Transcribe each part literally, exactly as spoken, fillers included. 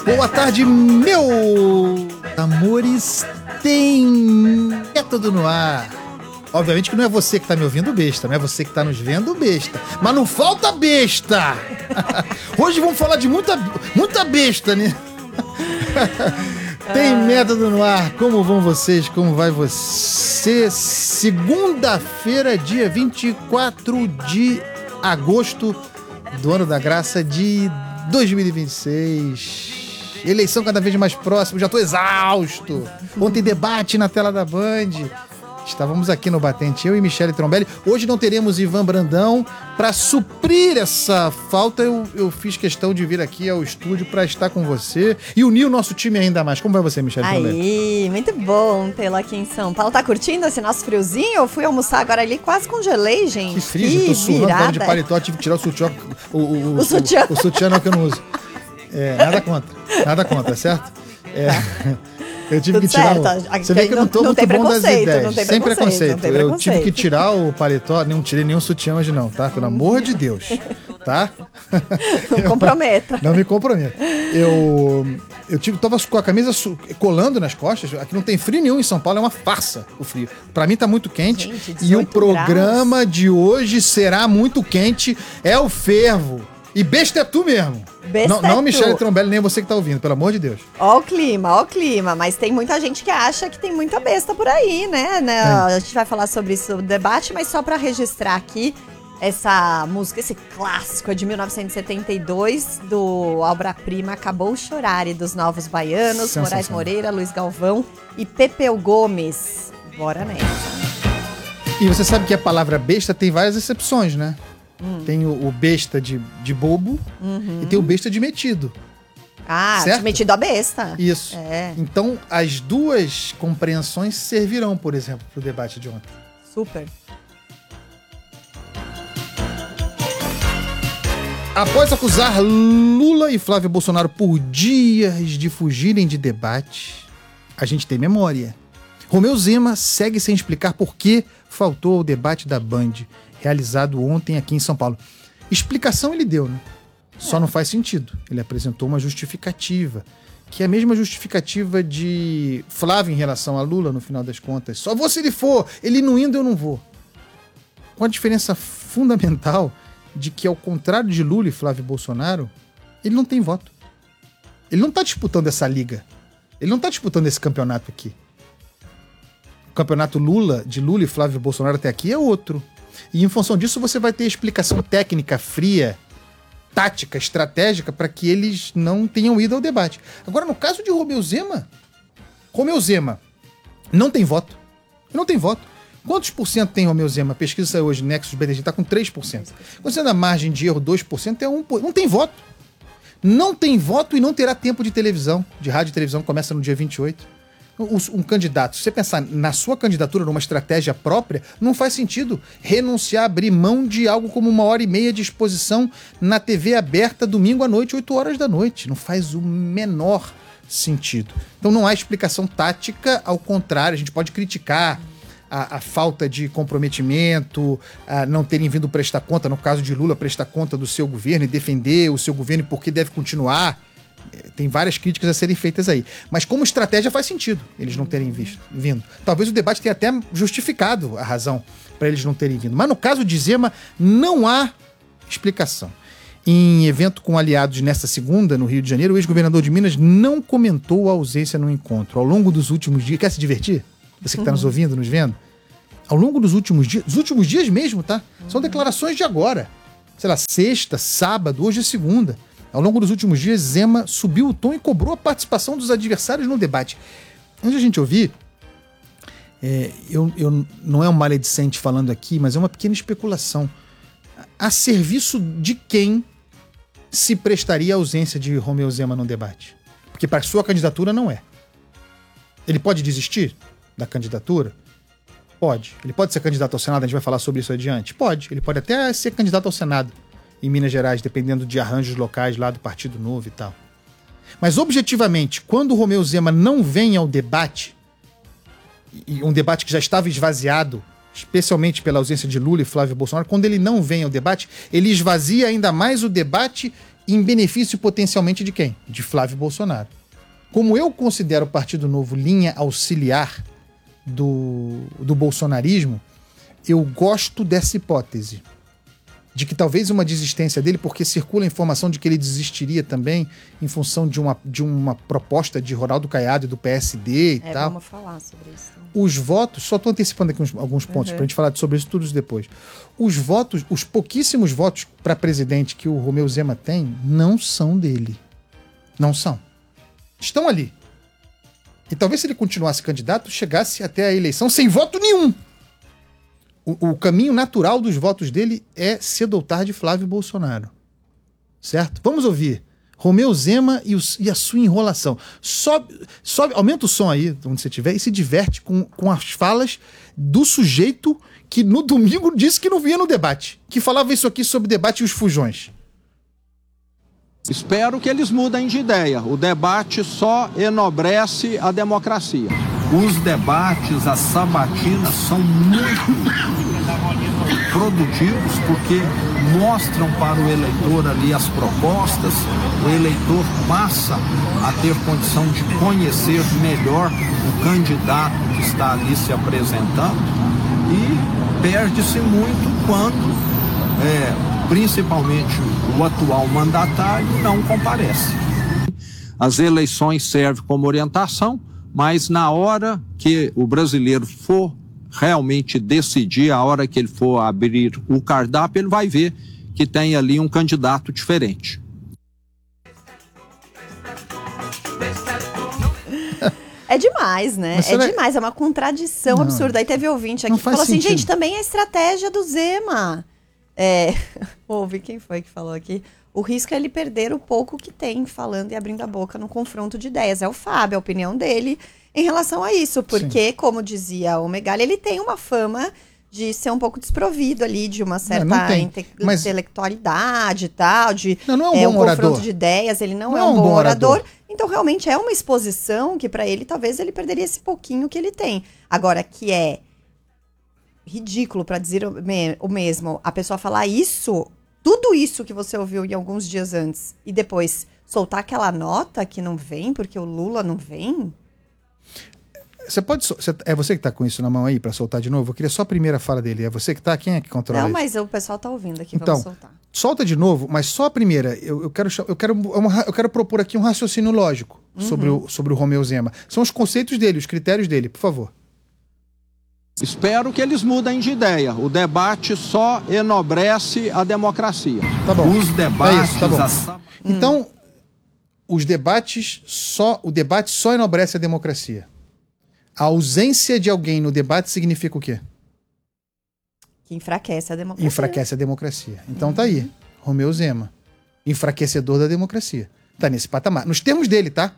Boa tarde, meu amores, tem método no ar. Obviamente que não é você que tá me ouvindo besta, não é você que tá nos vendo besta. Mas não falta besta! Hoje vamos falar de muita, muita besta, né? Tem método no ar. Como vão vocês? Como vai você? Segunda-feira, dia vinte e quatro de agosto do ano da graça de dois mil e vinte e seis. Eleição cada vez mais próxima. Já tô exausto. Ontem debate na tela da Band. Estávamos aqui no Batente, eu e Michele Trombelli. Hoje não teremos Ivan Brandão. Para suprir essa falta, eu, eu fiz questão de vir aqui ao estúdio para estar com você e unir o nosso time ainda mais. Como vai você, Michele Trombelli? Aí, muito bom tê-lo aqui em São Paulo. Tá curtindo esse nosso friozinho? Eu fui almoçar agora ali, quase congelei, gente. Que frio, que eu tô suando, tava de paletó, tive que tirar o sutiã. O, o, o, o, sutiã. O, o sutiã não que eu não uso. É, nada contra, nada contra, certo? É... Eu tive Tudo que tirar certo. o... Você vê que eu não tô não muito bom das ideias. Não tem Sem preconceito. preconceito. Tem eu preconceito. tive que tirar o paletó. Não tirei nenhum sutiã hoje não, tá? Pelo amor de Deus. Tá? Não eu, comprometa. Não me comprometa. Eu, eu tive, tava com a camisa colando nas costas. Aqui não tem frio nenhum em São Paulo. É uma farsa o frio. Pra mim tá muito quente. Gente, e o programa graus. de hoje será muito quente. É o fervo. E besta é tu mesmo. Besta não, não é Michele tu. Trombelli, nem você que tá ouvindo, pelo amor de Deus. Ó o clima, ó o clima. Mas tem muita gente que acha que tem muita besta por aí, né? né? A gente vai falar sobre isso no debate, mas só pra registrar aqui, essa música, esse clássico é de mil novecentos e setenta e dois, do obra-prima Acabou Chorar, e dos Novos Baianos, Moraes Moreira, Luiz Galvão e Pepeu Gomes. Bora nessa. E você sabe que a palavra besta tem várias acepções, né? Hum. Tem o, o besta de, de bobo uhum. e tem o besta de metido. Ah, certo? De metido a besta. Isso. É. Então, as duas compreensões servirão, por exemplo, para o debate de ontem. Super. Após acusar Lula e Flávio Bolsonaro por dias de fugirem de debate, a gente tem memória. Romeu Zema segue sem explicar por que faltou ao debate da Band, realizado ontem aqui em São Paulo. Explicação ele deu, né? Só é. não faz sentido. Ele apresentou uma justificativa, que é a mesma justificativa de Flávio em relação a Lula, no final das contas. Só vou se ele for, ele não indo, eu não vou. Com a diferença fundamental de que, ao contrário de Lula e Flávio Bolsonaro, ele não tem voto. Ele não está disputando essa liga. Ele não está disputando esse campeonato aqui. O campeonato Lula, de Lula e Flávio Bolsonaro até aqui é outro. E em função disso você vai ter explicação técnica, fria, tática, estratégica para que eles não tenham ido ao debate. Agora, no caso de Romeu Zema, Romeu Zema não tem voto. Não tem voto. Quantos por cento tem Romeu Zema? A pesquisa saiu hoje, Nexus B T G está com três por cento. Quando você dá margem de erro dois por cento, é um por cento. Não tem voto. Não tem voto e não terá tempo de televisão. De rádio e televisão começa no dia vinte e oito. Um candidato, se você pensar na sua candidatura, numa estratégia própria, não faz sentido renunciar, abrir mão de algo como uma hora e meia de exposição na T V aberta, domingo à noite, oito horas da noite. Não faz o menor sentido. Então não há explicação tática, ao contrário, a gente pode criticar a, a falta de comprometimento, a não terem vindo prestar conta, no caso de Lula, prestar conta do seu governo e defender o seu governo e por que deve continuar. Tem várias críticas a serem feitas aí. Mas como estratégia faz sentido eles não terem visto, vindo. Talvez o debate tenha até justificado a razão para eles não terem vindo. Mas no caso de Zema, não há explicação. Em evento com aliados nesta segunda, no Rio de Janeiro, o ex-governador de Minas não comentou a ausência no encontro. Ao longo dos últimos dias... Quer se divertir? Você que está nos ouvindo, nos vendo? Ao longo dos últimos dias... Os últimos dias mesmo, tá? São declarações de agora. Sei lá, sexta, sábado, hoje é segunda. Ao longo dos últimos dias, Zema subiu o tom e cobrou a participação dos adversários no debate. Antes de a gente ouvir, é, eu, eu, não é um maledicente falando aqui, mas é uma pequena especulação. A serviço de quem se prestaria a ausência de Romeu Zema no debate? Porque para sua candidatura não é. Ele pode desistir da candidatura? Pode. Ele pode ser candidato ao Senado, a gente vai falar sobre isso adiante? Pode. Ele pode até ser candidato ao Senado em Minas Gerais, dependendo de arranjos locais lá do Partido Novo e tal. Mas, objetivamente, quando o Romeu Zema não vem ao debate, e um debate que já estava esvaziado, especialmente pela ausência de Lula e Flávio Bolsonaro, quando ele não vem ao debate, ele esvazia ainda mais o debate em benefício potencialmente de quem? De Flávio Bolsonaro. Como eu considero o Partido Novo linha auxiliar do, do bolsonarismo, eu gosto dessa hipótese. De que talvez uma desistência dele, porque circula a informação de que ele desistiria também em função de uma, de uma proposta de Ronaldo Caiado e do P S D e é, tal. Vamos falar sobre isso. Os votos, só estou antecipando aqui uns, alguns pontos uhum. para a gente falar sobre isso tudo depois. Os votos, os pouquíssimos votos para presidente que o Romeu Zema tem, não são dele. Não são. Estão ali. E talvez se ele continuasse candidato, chegasse até a eleição sem voto nenhum. O, o caminho natural dos votos dele é cedo ou tarde Flávio Bolsonaro. Certo? Vamos ouvir Romeu Zema e, os, e a sua enrolação. Sobe, sobe, aumenta o som aí, onde você estiver, e se diverte com, com as falas do sujeito que no domingo disse que não vinha no debate. Que falava isso aqui sobre debate e os fujões. Espero que eles mudem de ideia. O debate só enobrece a democracia. Os debates, as sabatinas são muito produtivos porque mostram para o eleitor ali as propostas, o eleitor passa a ter condição de conhecer melhor o candidato que está ali se apresentando e perde-se muito quando, é, principalmente o atual mandatário, não comparece. As eleições servem como orientação, mas na hora que o brasileiro for realmente decidir, a hora que ele for abrir o cardápio, ele vai ver que tem ali um candidato diferente. É demais, né? Mas é vai... demais, é uma contradição não, absurda. Aí teve ouvinte aqui que falou assim, sentido. gente, também é a estratégia do Zema. É, ouve, quem foi que falou aqui? O risco é ele perder o pouco que tem falando e abrindo a boca no confronto de ideias. É o Fábio, a opinião dele em relação a isso. Porque, Sim. como dizia o Megali, ele tem uma fama de ser um pouco desprovido ali, de uma certa não, não inte mas... intelectualidade e tal, de não, não é um, é, bom um confronto orador. de ideias. Ele não, não é um, um bom, bom orador. orador. Então, realmente, é uma exposição que, para ele, talvez ele perderia esse pouquinho que ele tem. Agora, que é ridículo, para dizer o, me o mesmo, a pessoa falar isso... Tudo isso que você ouviu em alguns dias antes e depois soltar aquela nota que não vem porque o Lula não vem? Você pode... Você, é você que tá com isso na mão aí pra soltar de novo? Eu queria só a primeira fala dele. É você que tá? Quem é que controla Não, isso? mas o pessoal tá ouvindo aqui, então, vamos soltar. Solta de novo, mas só a primeira. Eu, eu, quero, eu, quero, eu quero propor aqui um raciocínio lógico uhum. sobre, o, sobre o Romeu Zema. São os conceitos dele, os critérios dele, por favor. Espero que eles mudem de ideia. O debate só enobrece a democracia. Tá bom. Os debates... É isso, tá bom. A... Então, os debates só... O debate só enobrece a democracia. A ausência de alguém no debate significa o quê? Que enfraquece a democracia. Enfraquece a democracia. Então tá aí. Romeu Zema. Enfraquecedor da democracia. Tá nesse patamar. Nos termos dele, tá?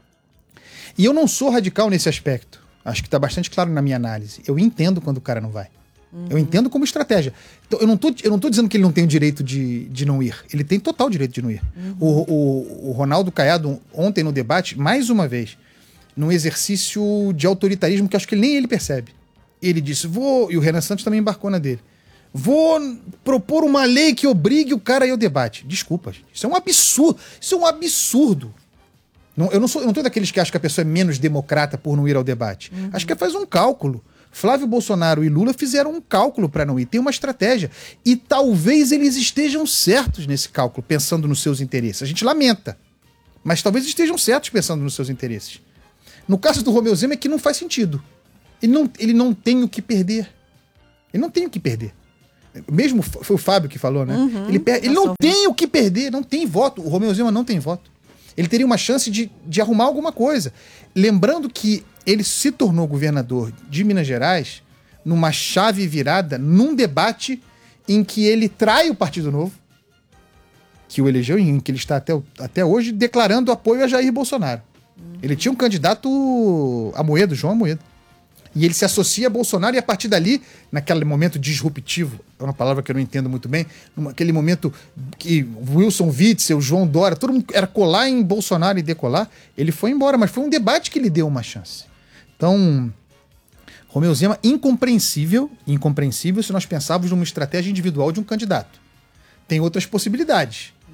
E eu não sou radical nesse aspecto. Acho que está bastante claro na minha análise. Eu entendo quando o cara não vai. Uhum. Eu entendo como estratégia. Então, eu não tô, eu não tô dizendo que ele não tem o direito de, de não ir. Ele tem total direito de não ir. Uhum. O, o, o Ronaldo Caiado, ontem no debate, mais uma vez, num exercício de autoritarismo que acho que nem ele percebe. Ele disse, vou... E o Renan Santos também embarcou na dele. Vou propor uma lei que obrigue o cara a ir ao debate. Desculpa, gente. Isso é um absurdo. Isso é um absurdo. Não, eu não sou, eu não tô daqueles que acham que a pessoa é menos democrata por não ir ao debate. Uhum. Acho que faz um cálculo. Flávio Bolsonaro e Lula fizeram um cálculo para não ir. Tem uma estratégia. E talvez eles estejam certos nesse cálculo, pensando nos seus interesses. A gente lamenta. Mas talvez estejam certos pensando nos seus interesses. No caso do Romeu Zema é que não faz sentido. Ele não, ele não tem o que perder. Ele não tem o que perder. Mesmo foi o Fábio que falou, né? Uhum, ele per... ele não tem o que perder, não tem voto. O Romeu Zema não tem voto. Ele teria uma chance de, de arrumar alguma coisa. Lembrando que ele se tornou governador de Minas Gerais numa chave virada, num debate em que ele trai o Partido Novo, que o elegeu, em que ele está até, até hoje declarando apoio a Jair Bolsonaro. Uhum. Ele tinha um candidato Amoedo, João Amoedo. E ele se associa a Bolsonaro e a partir dali, naquele momento disruptivo, é uma palavra que eu não entendo muito bem, naquele momento que Wilson Witzel, João Dória, todo mundo era colar em Bolsonaro e decolar, ele foi embora, mas foi um debate que lhe deu uma chance. Então, Romeu Zema, incompreensível, incompreensível se nós pensarmos numa estratégia individual de um candidato. Tem outras possibilidades.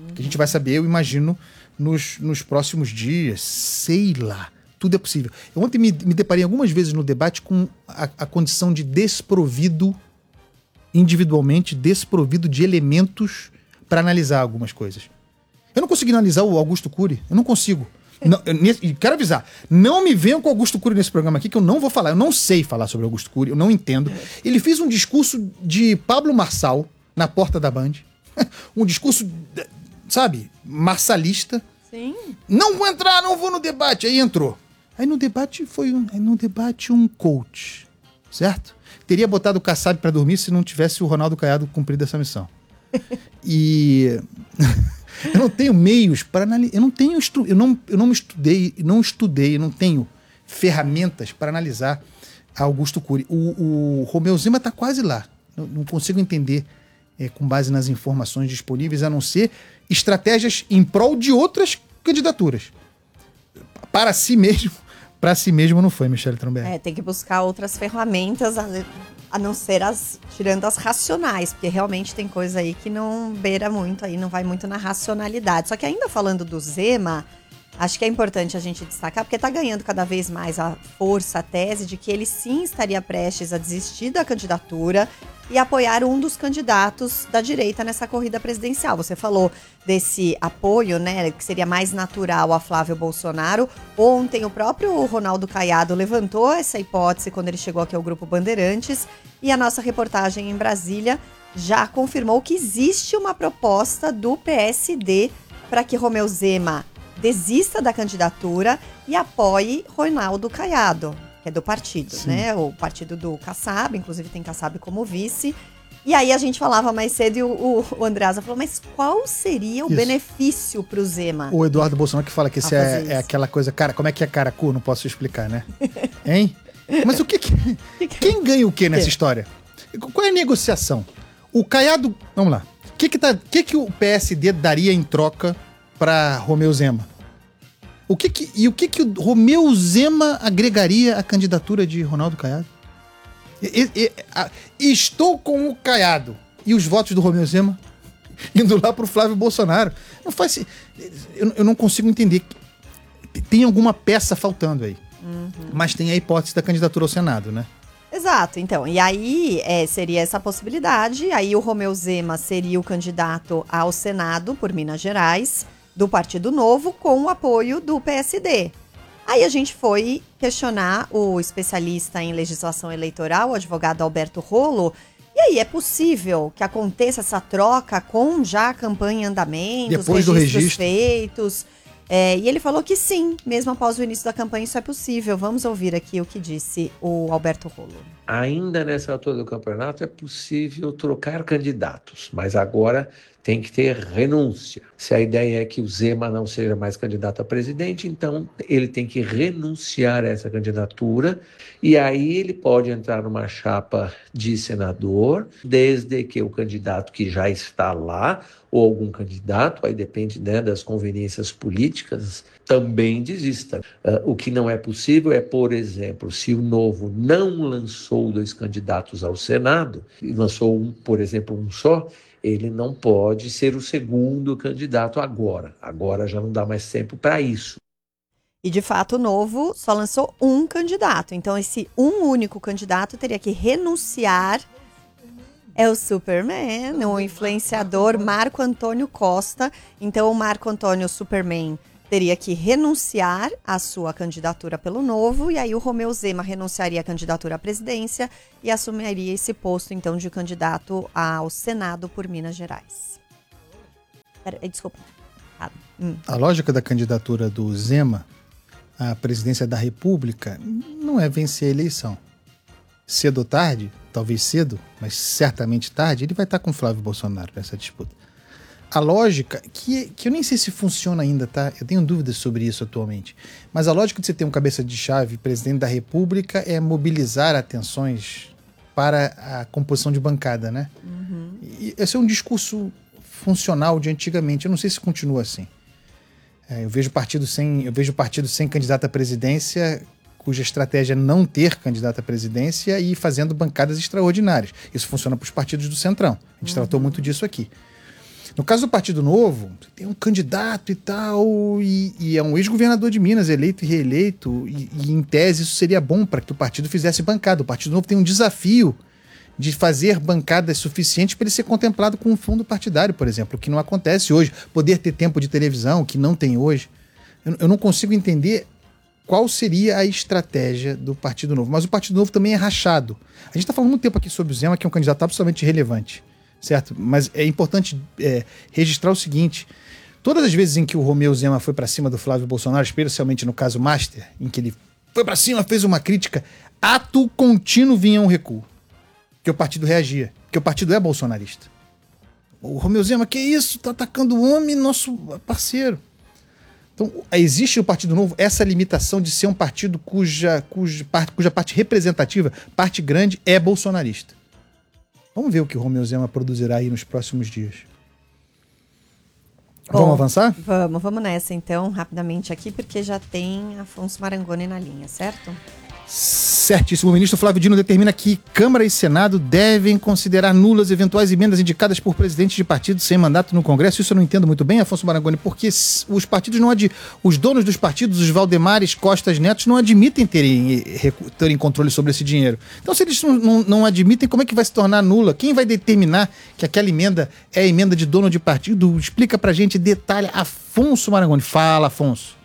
Que a gente vai saber, eu imagino, nos, nos próximos dias. Sei lá. Tudo é possível. Eu ontem me, me deparei algumas vezes no debate com a, a condição de desprovido, individualmente, desprovido de elementos para analisar algumas coisas. Eu não consegui analisar o Augusto Cury. Eu não consigo. Não, eu, nesse, quero avisar. Não me venham com o Augusto Cury nesse programa aqui, que eu não vou falar. Eu não sei falar sobre o Augusto Cury. Eu não entendo. Ele fez um discurso de Pablo Marçal na porta da Band. Um discurso, sabe, marçalista. Sim. Não vou entrar, não vou no debate. Aí entrou. Aí no debate foi um, aí no debate um coach, certo? Teria botado o Kassab para dormir se não tivesse o Ronaldo Caiado cumprido essa missão. E eu não tenho meios para analisar. Eu não tenho estru... eu não eu não me estudei, não estudei, eu não tenho ferramentas para analisar Augusto Cury. O, o Romeu Zema está quase lá. Eu não consigo entender é, com base nas informações disponíveis, a não ser estratégias em prol de outras candidaturas. Para si mesmo, para si mesmo não foi, Michele Tromberg. É, tem que buscar outras ferramentas, a, a não ser as, tirando as racionais, porque realmente tem coisa aí que não beira muito aí, não vai muito na racionalidade. Só que ainda falando do Zema, acho que é importante a gente destacar, porque está ganhando cada vez mais a força, a tese de que ele sim estaria prestes a desistir da candidatura e apoiar um dos candidatos da direita nessa corrida presidencial. Você falou desse apoio, né, que seria mais natural a Flávio Bolsonaro. Ontem o próprio Ronaldo Caiado levantou essa hipótese quando ele chegou aqui ao Grupo Bandeirantes, e a nossa reportagem em Brasília já confirmou que existe uma proposta do P S D para que Romeu Zema desista da candidatura e apoie Ronaldo Caiado, que é do partido, Sim. né? O partido do Kassab, inclusive tem Kassab como vice. E aí a gente falava mais cedo e o, o, o Andreasa falou, mas qual seria o isso. benefício pro Zema? O Eduardo Bolsonaro que fala que esse é, é aquela coisa, cara, como é que é caracu? Não posso explicar, né? Hein? Mas o que, que quem ganha o que nessa história? Qual é a negociação? O Caiado, vamos lá. O que que, tá, que que o P S D daria em troca para Romeu Zema? O que que, e o que que o Romeu Zema agregaria à candidatura de Ronaldo Caiado? E, e, a, estou com o Caiado e os votos do Romeu Zema indo lá pro Flávio Bolsonaro. Não faz, eu, eu não consigo entender. Tem alguma peça faltando aí. Uhum. Mas tem a hipótese da candidatura ao Senado, né? Exato, então, e aí é, seria essa possibilidade, aí o Romeu Zema seria o candidato ao Senado por Minas Gerais, do Partido Novo, com o apoio do P S D. Aí a gente foi questionar o especialista em legislação eleitoral, o advogado Alberto Rolo, e aí é possível que aconteça essa troca com já a campanha em andamento, depois os registros do registro feitos. É, e ele falou que sim, mesmo após o início da campanha isso é possível. Vamos ouvir aqui o que disse o Alberto Rolo. Ainda nessa altura do campeonato é possível trocar candidatos, mas agora tem que ter renúncia. Se a ideia é que o Zema não seja mais candidato a presidente, então ele tem que renunciar a essa candidatura e aí ele pode entrar numa chapa de senador, desde que o candidato que já está lá, ou algum candidato, aí depende, né, das conveniências políticas, também desista. Uh, o que não é possível é, por exemplo, se o Novo não lançou dois candidatos ao Senado, e lançou, um, por exemplo, um só, ele não pode ser o segundo candidato agora. Agora já não dá mais tempo para isso. E, de fato, o Novo só lançou um candidato. Então, esse um único candidato teria que renunciar. É o Superman, o influenciador Marco Antônio Costa. Então, o Marco Antônio Superman teria que renunciar à sua candidatura pelo Novo, e aí o Romeu Zema renunciaria à candidatura à presidência e assumiria esse posto, então, de candidato ao Senado por Minas Gerais. Pera, desculpa. Ah, hum. A lógica da candidatura do Zema à presidência da República não é vencer a eleição. Cedo ou tarde, talvez cedo, mas certamente tarde, ele vai estar com Flávio Bolsonaro nessa disputa. A lógica, que, que eu nem sei se funciona ainda, tá? Eu tenho dúvidas sobre isso atualmente. Mas a lógica de você ter um cabeça de chave presidente da República é mobilizar atenções para a composição de bancada, né? Uhum. E esse é um discurso funcional de antigamente. Eu não sei se continua assim. É, eu vejo partido sem, eu vejo partido sem candidato à presidência, cuja estratégia é não ter candidato à presidência e fazendo bancadas extraordinárias. Isso funciona para os partidos do Centrão. A gente uhum. tratou muito disso aqui. No caso do Partido Novo, tem um candidato e tal, e, e é um ex-governador de Minas, eleito e reeleito, e, e em tese isso seria bom para que o partido fizesse bancada. O Partido Novo tem um desafio de fazer bancadas suficientes para ele ser contemplado com um fundo partidário, por exemplo, o que não acontece hoje. Poder ter tempo de televisão, o que não tem hoje. Eu, eu não consigo entender qual seria a estratégia do Partido Novo. Mas o Partido Novo também é rachado. A gente está falando muito tempo aqui sobre o Zema, que é um candidato absolutamente irrelevante, certo? Mas é importante é, registrar o seguinte: todas as vezes em que o Romeu Zema foi para cima do Flávio Bolsonaro, especialmente no caso Master, em que ele foi para cima, fez uma crítica, ato contínuo vinha um recuo. Que o partido reagia, que o partido é bolsonarista. O Romeu Zema, que isso? Tá atacando o homem, nosso parceiro. Então, existe no Partido Novo essa limitação de ser um partido cuja, cuja, parte, cuja parte representativa, parte grande, é bolsonarista. Vamos ver o que o Romeu Zema produzirá aí nos próximos dias. Bom, vamos avançar? Vamos, vamos nessa então, rapidamente aqui, porque já tem Afonso Marangoni na linha, certo? Certíssimo. O ministro Flávio Dino determina que Câmara e Senado devem considerar nulas eventuais emendas indicadas por presidentes de partidos sem mandato no Congresso. Isso eu não entendo muito bem, Afonso Marangoni, porque os partidos não ad... os donos dos partidos, os Valdemares, Costas, Netos, não admitem terem, terem controle sobre esse dinheiro. Então, se eles não, não, não admitem, como é que vai se tornar nula? Quem vai determinar que aquela emenda é emenda de dono de partido? Explica pra gente, detalha. Afonso Marangoni. Fala, Afonso.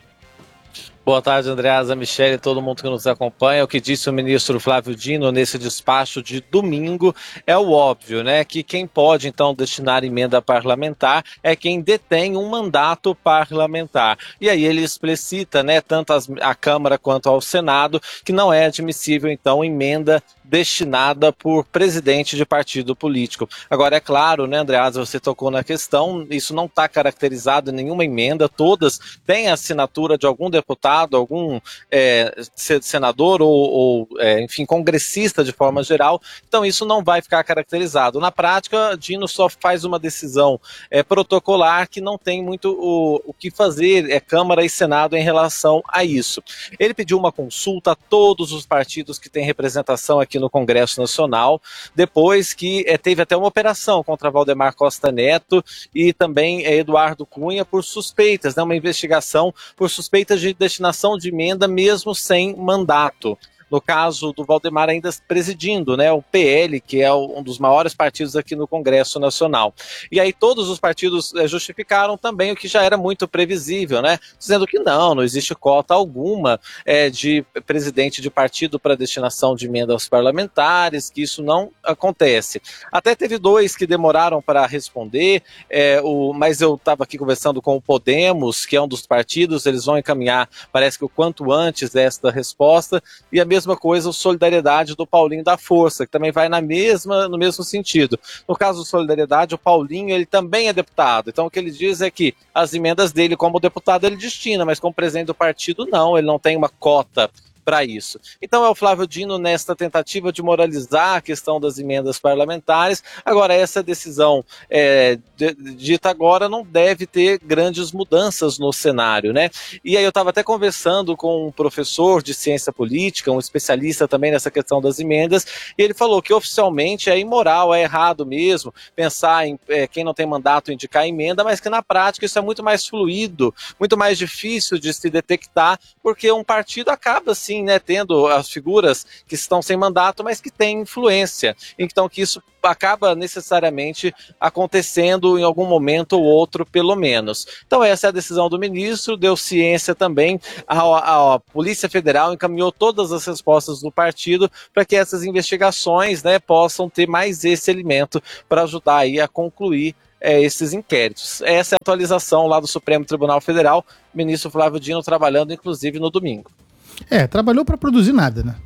Boa tarde, Andreasa, Michele e todo mundo que nos acompanha. O que disse o ministro Flávio Dino nesse despacho de domingo é o óbvio, né? Que quem pode, então, destinar emenda parlamentar é quem detém um mandato parlamentar. E aí ele explicita, né, tanto as, a Câmara quanto ao Senado, que não é admissível, então, emenda destinada por presidente de partido político. Agora, é claro, né, Andreasa, você tocou na questão, isso não está caracterizado em nenhuma emenda, todas têm a assinatura de algum deputado, algum é, senador ou, ou é, enfim, congressista de forma geral, então isso não vai ficar caracterizado. Na prática, Dino só faz uma decisão é, protocolar que não tem muito o, o que fazer, é Câmara e Senado em relação a isso. Ele pediu uma consulta a todos os partidos que têm representação aqui no Congresso Nacional, depois que é, teve até uma operação contra Valdemar Costa Neto e também é, Eduardo Cunha por suspeitas, né, uma investigação por suspeitas de destinação de emenda mesmo sem mandato. No caso do Valdemar ainda presidindo, né, o P L, que é um dos maiores partidos aqui no Congresso Nacional. E aí todos os partidos é, justificaram também o que já era muito previsível, né, dizendo que não, não existe cota alguma é, de presidente de partido para destinação de emendas parlamentares, que isso não acontece. Até teve dois que demoraram para responder, é, o, mas eu estava aqui conversando com o Podemos, que é um dos partidos, eles vão encaminhar, parece que o quanto antes esta resposta, e a mesma coisa o Solidariedade do Paulinho da Força, que também vai na mesma, no mesmo sentido. No caso do Solidariedade, o Paulinho ele também é deputado, então o que ele diz é que as emendas dele como deputado ele destina, mas como presidente do partido não, ele não tem uma cota para isso. Então é o Flávio Dino nesta tentativa de moralizar a questão das emendas parlamentares. Agora, essa decisão é, dita agora não deve ter grandes mudanças no cenário, né? E aí eu estava até conversando com um professor de ciência política, um especialista também nessa questão das emendas, e ele falou que oficialmente é imoral, é errado mesmo pensar em é, quem não tem mandato indicar emenda, mas que na prática isso é muito mais fluido, muito mais difícil de se detectar, porque um partido acaba assim, né, tendo as figuras que estão sem mandato, mas que têm influência. Então que isso acaba necessariamente acontecendo em algum momento ou outro, pelo menos. Então essa é a decisão do ministro, deu ciência também, a, a Polícia Federal encaminhou todas as respostas do partido para que essas investigações, né, possam ter mais esse elemento para ajudar aí a concluir É, esses inquéritos. Essa é a atualização lá do Supremo Tribunal Federal, o ministro Flávio Dino trabalhando inclusive no domingo. É, trabalhou para produzir nada, né?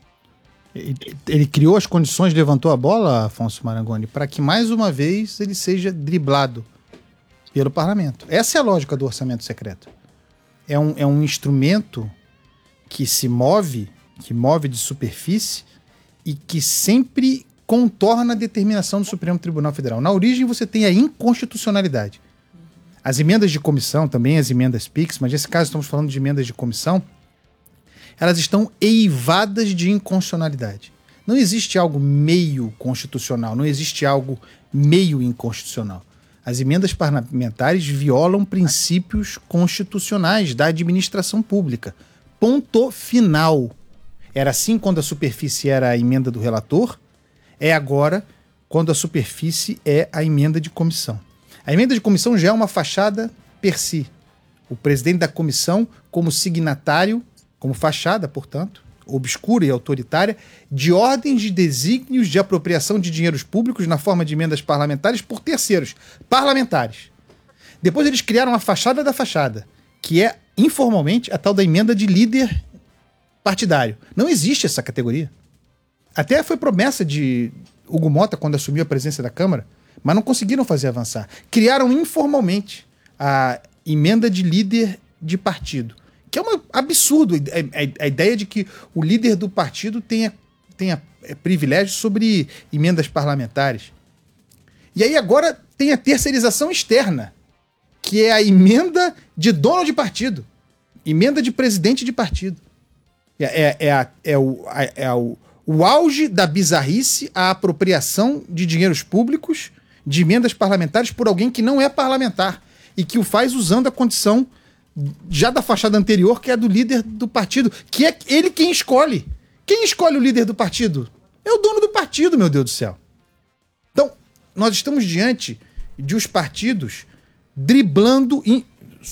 Ele, ele criou as condições, levantou a bola, Afonso Marangoni, para que mais uma vez ele seja driblado pelo parlamento. Essa é a lógica do orçamento secreto. É um, é um instrumento que se move, que move de superfície e que sempre contorna a determinação do Supremo Tribunal Federal. Na origem você tem a inconstitucionalidade. As emendas de comissão, também as emendas PIX, mas nesse caso estamos falando de emendas de comissão, elas estão eivadas de inconstitucionalidade. Não existe algo meio constitucional, não existe algo meio inconstitucional. As emendas parlamentares violam princípios constitucionais da administração pública. Ponto final. Era assim quando a superfície era a emenda do relator, é agora quando a superfície é a emenda de comissão. A emenda de comissão já é uma fachada per si. O presidente da comissão, como signatário, como fachada, portanto, obscura e autoritária, de ordens de desígnios de apropriação de dinheiros públicos na forma de emendas parlamentares por terceiros parlamentares. Depois eles criaram a fachada da fachada, que é, informalmente, a tal da emenda de líder partidário. Não existe essa categoria. Até foi promessa de Hugo Mota quando assumiu a presidência da Câmara, mas não conseguiram fazer avançar. Criaram informalmente a emenda de líder de partido, que é um absurdo a, a, a ideia de que o líder do partido tenha, tenha privilégio sobre emendas parlamentares. E aí agora tem a terceirização externa, que é a emenda de dono de partido, emenda de presidente de partido. É, é, é, a, é, o, é o, o auge da bizarrice, a apropriação de dinheiros públicos, de emendas parlamentares por alguém que não é parlamentar e que o faz usando a condição já da fachada anterior, que é a do líder do partido, que é ele quem escolhe. Quem escolhe o líder do partido? É o dono do partido, meu Deus do céu. Então, nós estamos diante de os partidos driblando, in,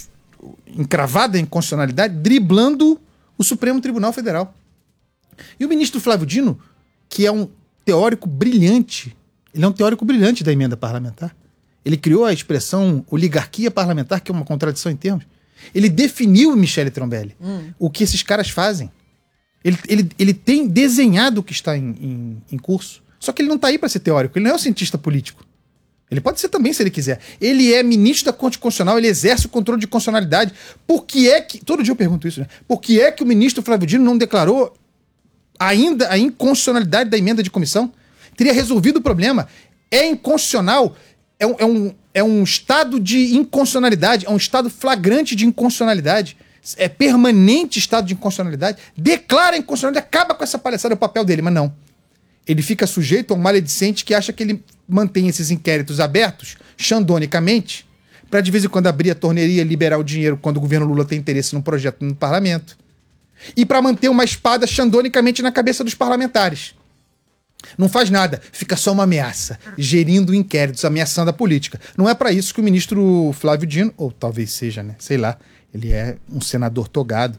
encravada em constitucionalidade, driblando o Supremo Tribunal Federal. E o ministro Flávio Dino, que é um teórico brilhante, ele é um teórico brilhante da emenda parlamentar. Ele criou a expressão oligarquia parlamentar, que é uma contradição em termos. Ele definiu, Michele Trombelli, hum. o que esses caras fazem. Ele, ele, ele tem desenhado o que está em, em, em curso. Só que ele não está aí para ser teórico, ele não é um cientista político. Ele pode ser também, se ele quiser. Ele é ministro da Corte Constitucional, ele exerce o controle de constitucionalidade. Por que é que... Todo dia eu pergunto isso, né? Por que é que o ministro Flávio Dino não declarou ainda a inconstitucionalidade da emenda de comissão? Teria resolvido o problema. É inconstitucional... É um, é, um, é um estado de inconstitucionalidade, é um estado flagrante de inconstitucionalidade, é permanente estado de inconstitucionalidade, declara a inconstitucionalidade, acaba com essa palhaçada, é o papel dele, mas não. Ele fica sujeito a um maledicente que acha que ele mantém esses inquéritos abertos, xandonicamente, para de vez em quando abrir a torneiria e liberar o dinheiro quando o governo Lula tem interesse num projeto no parlamento, e para manter uma espada xandonicamente na cabeça dos parlamentares. Não faz nada, fica só uma ameaça, gerindo inquéritos, ameaçando a política. Não é para isso que o ministro Flávio Dino, ou talvez seja, né? Sei lá, ele é um senador togado.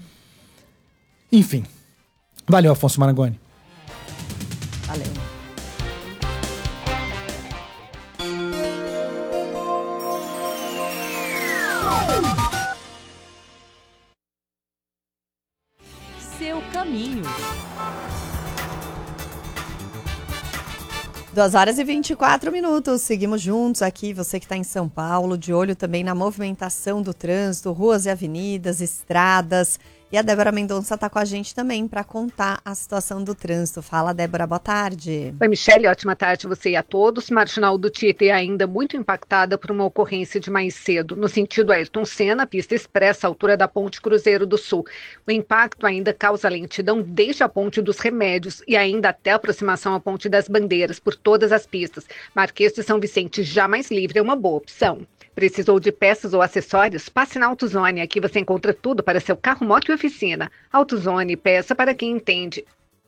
Enfim. Valeu, Afonso Marangoni. Valeu. Seu caminho. duas horas e vinte e quatro minutos, seguimos juntos aqui, você que está em São Paulo, de olho também na movimentação do trânsito, ruas e avenidas, estradas. E a Débora Mendonça está com a gente também para contar a situação do trânsito. Fala, Débora, boa tarde. Oi, Michele, ótima tarde a você e a todos. Marginal do Tietê ainda muito impactada por uma ocorrência de mais cedo. No sentido Ayrton Senna, pista expressa, altura da Ponte Cruzeiro do Sul. O impacto ainda causa lentidão desde a Ponte dos Remédios e ainda até a aproximação à Ponte das Bandeiras, por todas as pistas. Marquês de São Vicente já mais livre é uma boa opção. Precisou de peças ou acessórios? Passe na AutoZone. Aqui você encontra tudo para seu carro, moto e oficina. AutoZone, peça para quem entende.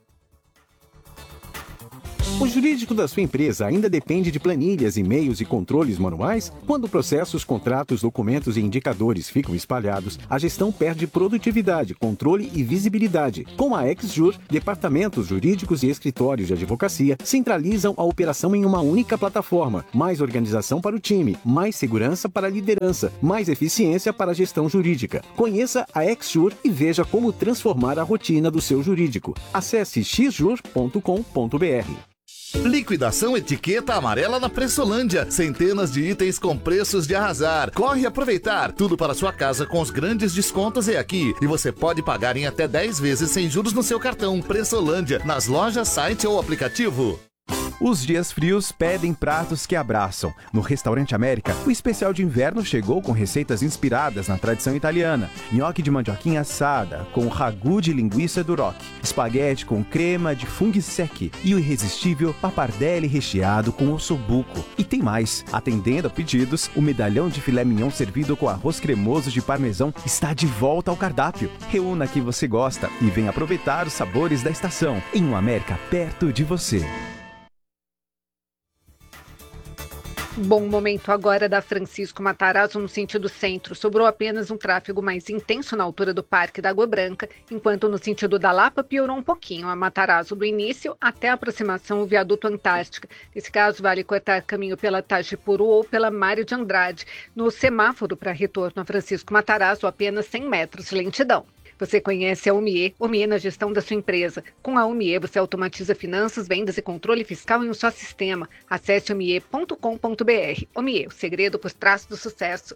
O jurídico da sua empresa ainda depende de planilhas, e-mails e controles manuais? Quando processos, contratos, documentos e indicadores ficam espalhados, a gestão perde produtividade, controle e visibilidade. Com a Exjur, departamentos jurídicos e escritórios de advocacia centralizam a operação em uma única plataforma. Mais organização para o time, mais segurança para a liderança, mais eficiência para a gestão jurídica. Conheça a Exjur e veja como transformar a rotina do seu jurídico. Acesse x jur ponto com ponto b r. Liquidação etiqueta amarela na Pressolândia. Centenas de itens com preços de arrasar. Corre aproveitar. Tudo para sua casa com os grandes descontos é aqui. E você pode pagar em até dez vezes sem juros no seu cartão. Pressolândia, nas lojas, site ou aplicativo. Os dias frios pedem pratos que abraçam. No Restaurante América, o especial de inverno chegou com receitas inspiradas na tradição italiana. Nhoque de mandioquinha assada, com ragu de linguiça duroc. Espaguete com crema de funghi secchi. E o irresistível pappardelle recheado com ossobuco. E tem mais. Atendendo a pedidos, o medalhão de filé mignon servido com arroz cremoso de parmesão está de volta ao cardápio. Reúna o que você gosta e venha aproveitar os sabores da estação. Em um América perto de você. Bom momento agora da Francisco Matarazzo no sentido centro. Sobrou apenas um tráfego mais intenso na altura do Parque da Água Branca, enquanto no sentido da Lapa piorou um pouquinho a Matarazzo do início até a aproximação ao viaduto Antártica. Nesse caso, vale cortar caminho pela Tajipuru ou pela Mário de Andrade. No semáforo para retorno a Francisco Matarazzo, apenas cem metros de lentidão. Você conhece a Omie, Omie na gestão da sua empresa. Com a Omie, você automatiza finanças, vendas e controle fiscal em um só sistema. Acesse omie ponto com ponto b r. Omie, o segredo por trás do sucesso.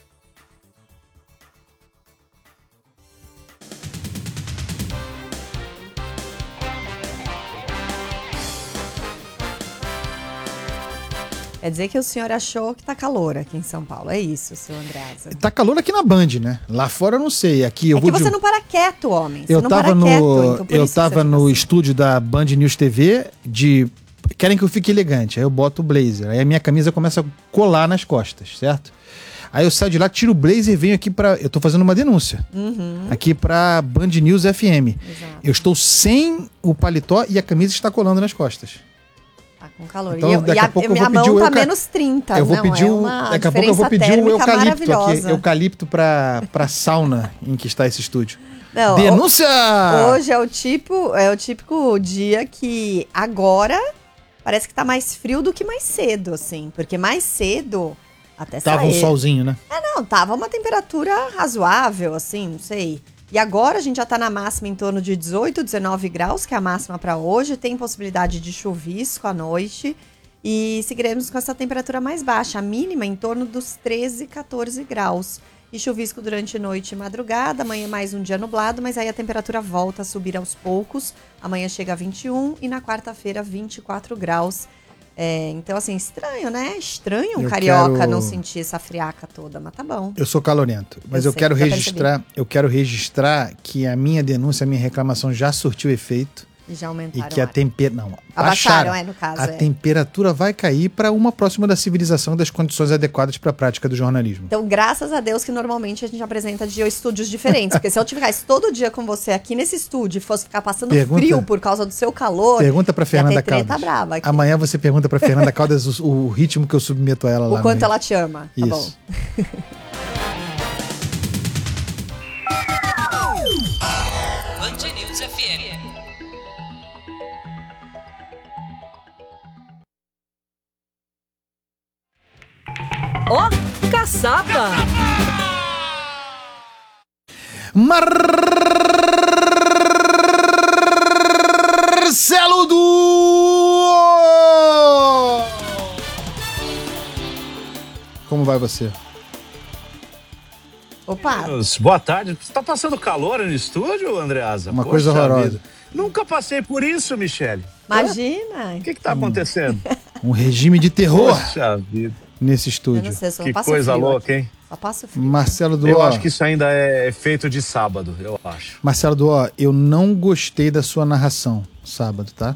Quer dizer que o senhor achou que tá calor aqui em São Paulo. É isso, senhor Andreasa. Tá calor aqui na Band, né? Lá fora eu não sei. Aqui eu é vou que você de... não para quieto, homem. Você eu não tava para no, quieto, então eu tava no assim. estúdio da Band News T V de... Querem que eu fique elegante. Aí eu boto o blazer. Aí a minha camisa começa a colar nas costas, certo? Aí eu saio de lá, tiro o blazer e venho aqui pra... Eu tô fazendo uma denúncia. Uhum. Aqui pra Band News F M. Exato. Eu estou sem o paletó e a camisa está colando nas costas. Tá com calor. Então, e eu, daqui e a a, pouco eu minha vou pedir mão o tá euca... menos trinta. Eu vou não, pedir é o... uma Daqui a pouco eu vou pedir o eucalipto aqui. Eucalipto pra, pra sauna em que está esse estúdio. Não, Denúncia! Hoje é o, tipo, é o típico dia que agora parece que tá mais frio do que mais cedo, assim. Porque mais cedo até Tava um sair. solzinho, né? É, não, tava uma temperatura razoável, assim, não sei. E agora a gente já tá na máxima em torno de dezoito, dezenove graus, que é a máxima para hoje. Tem possibilidade de chuvisco à noite. E seguiremos com essa temperatura mais baixa, a mínima em torno dos treze, quatorze graus. E chuvisco durante a noite e madrugada, amanhã mais um dia nublado, mas aí a temperatura volta a subir aos poucos. Amanhã chega a vinte e um e na quarta-feira vinte e quatro graus. É, então, assim, estranho, né? Estranho um Eu carioca quero- não sentir essa friaca toda, mas tá bom. Eu sou calorento, mas eu, Eu sei, quero já registrar, eu quero registrar que a minha denúncia, a minha reclamação já surtiu efeito E já e aumentaram. que a ar. temperatura não, Abaixaram, baixaram. é, no caso, a é. temperatura vai cair para uma próxima da civilização das condições adequadas para a prática do jornalismo. Então, graças a Deus que normalmente a gente apresenta de estúdios diferentes. Porque se eu tivesse todo dia com você aqui nesse estúdio e fosse ficar passando Pergunta- frio por causa do seu calor, Pergunta para ia Fernanda ter treta Caldas. brava aqui. Amanhã você pergunta para Fernanda Caldas o, o ritmo que eu submeto a ela lá. O quanto no- ela te ama, tá Isso. bom? Band News F M. Ó, caçapa! Marcelo do... Como vai você? Opa, Boa tarde. Você tá passando calor no estúdio, Andreasa? Uma coisa Poxa horrorosa. vida. Nunca passei por isso, Michele. imagina. O que que tá acontecendo? Um regime de terror Poxa vida. nesse Eu estúdio. não sei, eu só Que passo coisa frio louca, aqui. hein? Só passo frio. Marcelo do... Eu acho que isso ainda é feito de sábado, eu acho. Marcelo do, ó, eu não gostei da sua narração sábado, tá?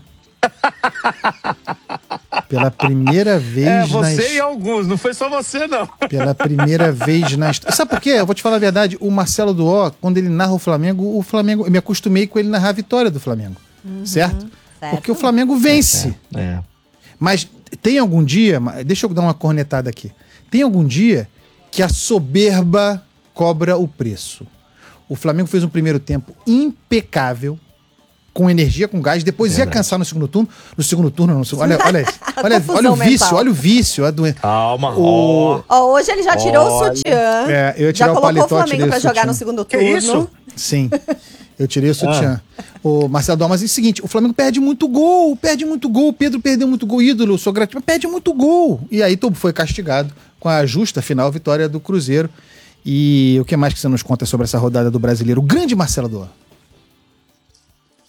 Pela primeira vez É, na você his- e alguns, não foi só você, não. Pela primeira vez na história. Sabe por quê? Eu vou te falar a verdade. O Marcelo do Ó, quando ele narra o Flamengo, o Flamengo. Eu me acostumei com ele narrar a vitória do Flamengo. Certo? certo. Porque o Flamengo vence. É. Mas tem algum dia. ma- Deixa eu dar uma cornetada aqui. Tem algum dia que a soberba cobra o preço. O Flamengo fez um primeiro tempo impecável, com energia, com gás, depois ia cansar no segundo turno. No segundo turno, não. no segundo- Olha, olha, isso. olha, Confusão olha o vício, mental. olha o vício. A doen- Calma. O- Ó, hoje ele já tirou Olha. o sutiã. É, eu ia já tirar o colocou paletó, o Flamengo tirei o pra jogar sutiã. no segundo Que turno. isso? Sim. Eu tirei o sutiã. O Marcelo Dó, mas é o seguinte, o Flamengo perde muito gol, perde muito gol, o Pedro perdeu muito gol, ídolo, sou grato, mas perde muito gol. E aí Tobo foi castigado com a justa final vitória do Cruzeiro. E o que mais que você nos conta sobre essa rodada do Brasileiro? O grande Marcelo Dó.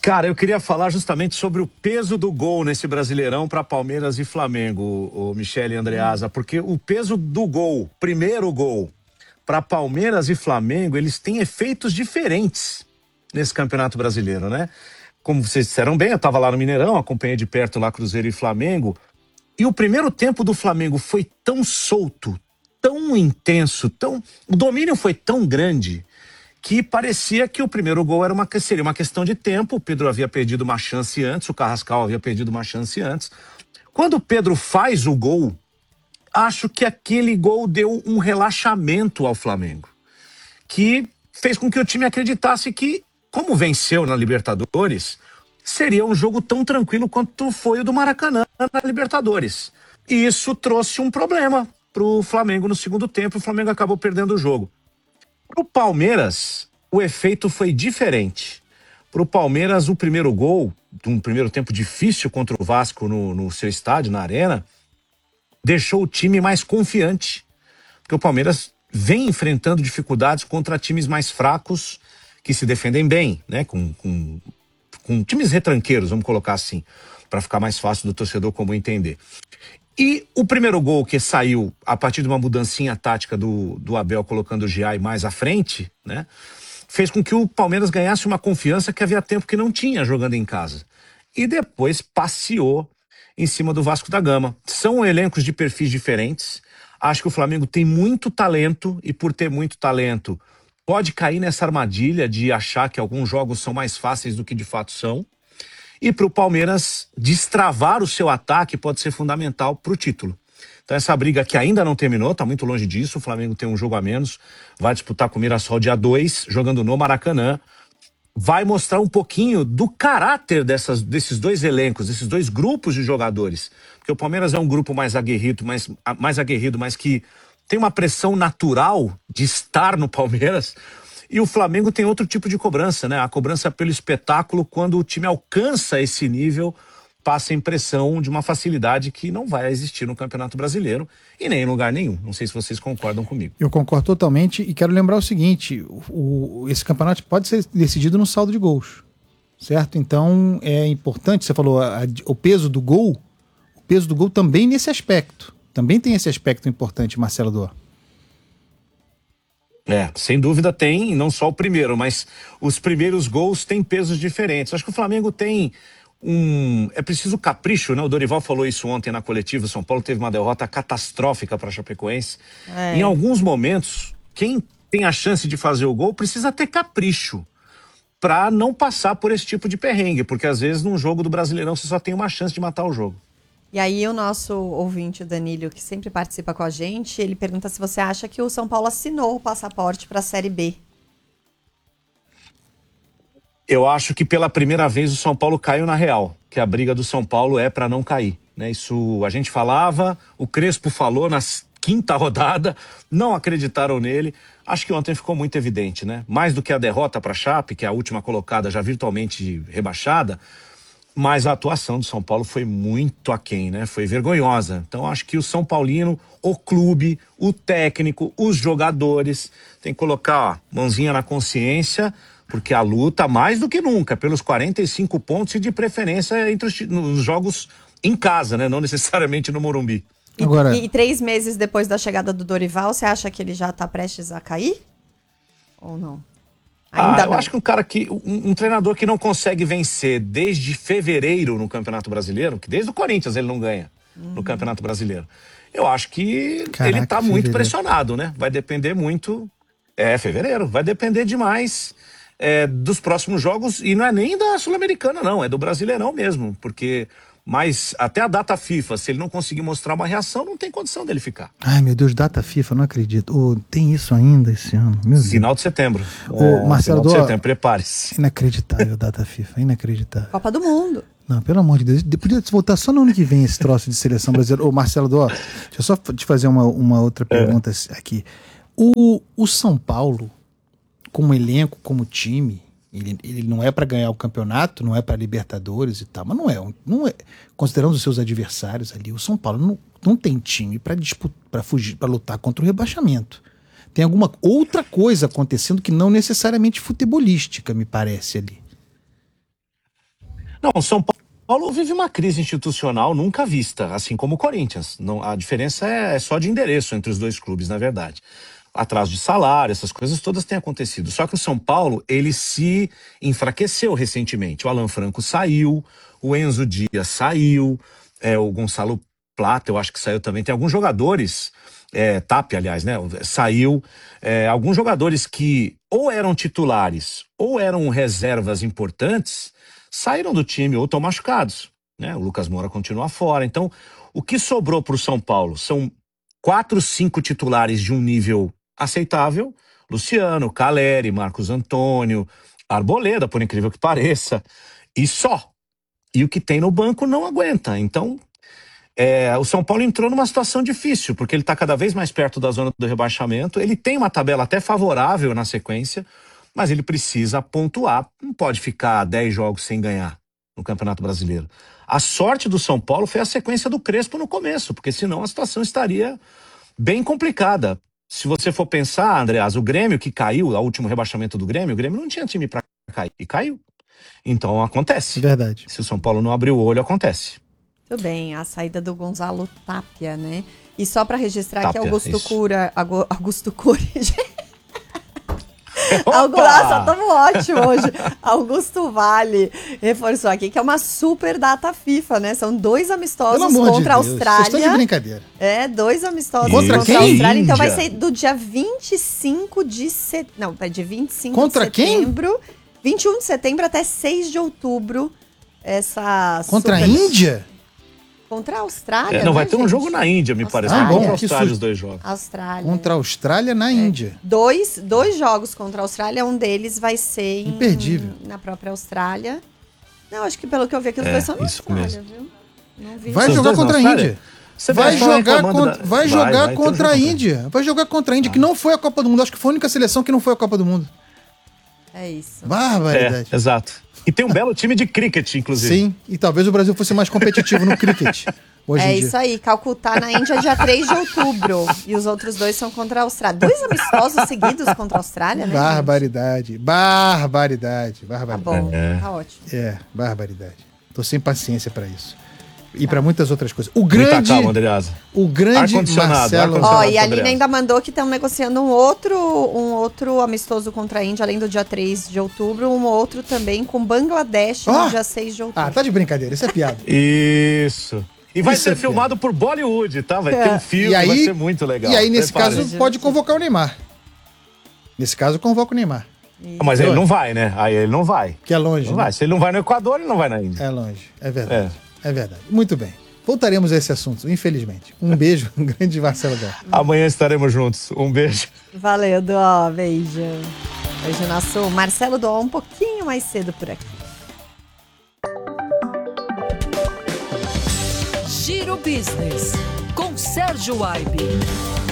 Cara, eu queria falar justamente sobre o peso do gol nesse Brasileirão para Palmeiras e Flamengo, o Michele e Andreasa, porque o peso do gol, primeiro gol, para Palmeiras e Flamengo, eles têm efeitos diferentes nesse Campeonato Brasileiro, né? Como vocês disseram bem, eu estava lá no Mineirão, acompanhei de perto lá Cruzeiro e Flamengo, e o primeiro tempo do Flamengo foi tão solto, tão intenso, tão... o domínio foi tão grande que parecia que o primeiro gol era uma, seria uma questão de tempo. O Pedro havia perdido uma chance antes, o Carrascal havia perdido uma chance antes. Quando o Pedro faz o gol, acho que aquele gol deu um relaxamento ao Flamengo, que fez com que o time acreditasse que, como venceu na Libertadores, seria um jogo tão tranquilo quanto foi o do Maracanã na Libertadores. E isso trouxe um problema para o Flamengo no segundo tempo, o Flamengo acabou perdendo o jogo. Para o Palmeiras, o efeito foi diferente. Para o Palmeiras, o primeiro gol, de um primeiro tempo difícil contra o Vasco no, no seu estádio, na Arena, deixou o time mais confiante. Porque o Palmeiras vem enfrentando dificuldades contra times mais fracos, que se defendem bem, né? Com, com, com times retranqueiros, vamos colocar assim, para ficar mais fácil do torcedor comum entender. E o primeiro gol que saiu a partir de uma mudancinha tática do, do Abel colocando o Giai mais à frente, né, fez com que o Palmeiras ganhasse uma confiança que havia tempo que não tinha jogando em casa. E depois passeou em cima do Vasco da Gama. São elencos de perfis diferentes. Acho que o Flamengo tem muito talento e por ter muito talento pode cair nessa armadilha de achar que alguns jogos são mais fáceis do que de fato são. E para o Palmeiras destravar o seu ataque pode ser fundamental para o título. Então essa briga que ainda não terminou, está muito longe disso, o Flamengo tem um jogo a menos, vai disputar com o Mirassol dia dois, jogando no Maracanã, vai mostrar um pouquinho do caráter dessas, desses dois elencos, desses dois grupos de jogadores. Porque o Palmeiras é um grupo mais aguerrido, mais, mais aguerrido, mas que tem uma pressão natural de estar no Palmeiras. E o Flamengo tem outro tipo de cobrança, né? A cobrança pelo espetáculo, quando o time alcança esse nível, passa a impressão de uma facilidade que não vai existir no Campeonato Brasileiro e nem em lugar nenhum. Não sei se vocês concordam comigo. Eu concordo totalmente e quero lembrar o seguinte, o, esse campeonato pode ser decidido no saldo de gols, certo? Então é importante, você falou, a, a, o peso do gol, o peso do gol também nesse aspecto. Também tem esse aspecto importante, Marcelo Dor. É, sem dúvida tem, não só o primeiro, mas os primeiros gols têm pesos diferentes. Acho que o Flamengo tem um... é preciso capricho, né? O Dorival falou isso ontem na coletiva. O São Paulo teve uma derrota catastrófica para a Chapecoense. É. Em alguns momentos, quem tem a chance de fazer o gol precisa ter capricho para não passar por esse tipo de perrengue, porque às vezes num jogo do Brasileirão você só tem uma chance de matar o jogo. E aí o nosso ouvinte, o Danilo, que sempre participa com a gente, ele pergunta se você acha que o São Paulo assinou o passaporte para a Série B. Eu acho que pela primeira vez o São Paulo caiu na real, que a briga do São Paulo é para não cair, né? Isso a gente falava, o Crespo falou na quinta rodada, não acreditaram nele. Acho que ontem ficou muito evidente, né? Mais do que a derrota para a Chape, que é a última colocada já virtualmente rebaixada, mas a atuação do São Paulo foi muito aquém, né? Foi vergonhosa. Então acho que o São Paulino, o clube, o técnico, os jogadores, tem que colocar ó, mãozinha na consciência, porque a luta, mais do que nunca, pelos quarenta e cinco pontos e de preferência entre os, nos jogos em casa, né? Não necessariamente no Morumbi. E, Agora... e três meses depois da chegada do Dorival, você acha que ele já está prestes a cair? Ou não? Ainda ah, eu não. Acho que um cara que, um, um treinador que não consegue vencer desde fevereiro no Campeonato Brasileiro, que desde o Corinthians ele não ganha uhum. no Campeonato Brasileiro. Eu acho que Caraca, ele tá muito pressionado, né? Vai depender muito, é fevereiro, vai depender demais é, dos próximos jogos, e não é nem da Sul-Americana não, é do Brasileirão mesmo, porque mas até a data FIFA, se ele não conseguir mostrar uma reação, não tem condição dele ficar. Ai, meu Deus, data FIFA, não acredito. Oh, tem isso ainda esse ano? Meu Final Deus. de setembro. Oh, é, Marcelo Final de setembro, prepare-se. Inacreditável data FIFA, inacreditável. Copa do Mundo. Não, pelo amor de Deus, podia voltar só no ano que vem esse troço de seleção brasileira. Ô, Marcelo Dó, deixa eu só te fazer uma, uma outra pergunta é. aqui. O, o São Paulo, como elenco, como time, Ele, ele não é para ganhar o campeonato, não é para Libertadores e tal, mas não é, não é. Considerando os seus adversários ali, o São Paulo não, não tem time para disputar, para fugir, para lutar contra o rebaixamento. Tem alguma outra coisa acontecendo que não necessariamente futebolística, me parece ali. Não, o São Paulo vive uma crise institucional nunca vista, assim como o Corinthians. Não, a diferença é, é só de endereço entre os dois clubes, na verdade. Atraso de salário, essas coisas todas têm acontecido. Só que o São Paulo, ele se enfraqueceu recentemente. O Alan Franco saiu, o Enzo Dias saiu, é, o Gonçalo Plata, eu acho que saiu também. Tem alguns jogadores, é, Tapia, aliás, né? Saiu. É, alguns jogadores que ou eram titulares ou eram reservas importantes, saíram do time ou estão machucados, né? O Lucas Moura continua fora. Então, o que sobrou para o São Paulo são quatro, cinco titulares de um nível aceitável: Luciano, Caleri, Marcos Antônio, Arboleda, por incrível que pareça, e só. E o que tem no banco não aguenta. Então, é, o São Paulo entrou numa situação difícil, porque ele está cada vez mais perto da zona do rebaixamento. Ele tem uma tabela até favorável na sequência, mas ele precisa pontuar. Não pode ficar dez jogos sem ganhar no Campeonato Brasileiro. A sorte do São Paulo foi a sequência do Crespo no começo, porque senão a situação estaria bem complicada. Se você for pensar, Andreas, o Grêmio que caiu, o último rebaixamento do Grêmio, o Grêmio não tinha time para cair, e caiu. Então acontece. Verdade. Se o São Paulo não abrir o olho, acontece. Tudo bem, a saída do Gonzalo Tapia, né? E só para registrar Tapia, que Augusto isso. Cura, Agu- Augusto Cury, Augusto, nossa, estamos ótimo hoje. Augusto Vale reforçou aqui que é uma super data FIFA, né? São dois amistosos Pelo amor de contra a Deus, vocês estão de Austrália. brincadeira. É, dois amistosos Contra contra quem? a Austrália. Então vai Índia. ser do dia vinte e cinco de setembro. Não, pera, de vinte e cinco Contra de quem? setembro. vinte e um de setembro até seis de outubro. Essa Contra a super- Índia? Contra a Austrália. É, não, vai né, ter um gente? jogo na Índia, me parece. Ah, Contra bom, a que Austrália, susto. os dois jogos. Austrália. Contra a Austrália na Índia. Dois, dois jogos contra a Austrália, um deles vai ser em- Imperdível. na própria Austrália. Não, acho que pelo que eu vi aqui, os É, dois são na isso Austrália, viu? Não vi. Vai Seus jogar dois na contra a Austrália? Índia. Você Vai vê, estão jogar, reclamando contra, da- vai jogar vai, vai, contra a tem um jogo Índia. Vai jogar contra a Índia, que não foi a Copa do Mundo. Acho que foi a única seleção que não foi a Copa do Mundo. É isso. Barbaridade. É, exato. E tem um belo time de cricket, inclusive. Sim, e talvez o Brasil fosse mais competitivo no cricket hoje É em dia. isso aí, Calcutá na Índia dia três de outubro. E os outros dois são contra a Austrália. Dois amistosos seguidos contra a Austrália, né? Barbaridade, barbaridade, gente? Tá barbaridade. bom, É. tá ótimo. É, barbaridade. Tô sem paciência pra isso. E pra muitas outras coisas. O Muita grande, calma, Andreasa. o grande Ar-condicionado, Marcelo... ar-condicionado. Ó, e a Andreas. Aline ainda mandou que estão negociando um outro, um outro amistoso contra a Índia, além do dia três de outubro, um outro também com Bangladesh Ó! no dia seis de outubro. Ah, tá de brincadeira, isso é piada. Isso. E vai Isso ser é filmado por Bollywood, tá? Vai ter um filme, E aí- vai ser muito legal. E aí, nesse Prepare. caso, pode convocar o Neymar. Nesse caso, convoca o Neymar, Mas ele não vai, né? Aí ele não vai. que é longe. Não né? vai. Se ele não vai no Equador, ele não vai na Índia. É longe, é verdade. É. verdade. Muito bem. Voltaremos a esse assunto, infelizmente. Um beijo, um grande Marcelo Dó. Amanhã estaremos juntos. Um beijo. Valeu, Dó, beijo. Hoje o nosso Marcelo Dó um pouquinho mais cedo por aqui. Giro Business, com Sérgio Aibe.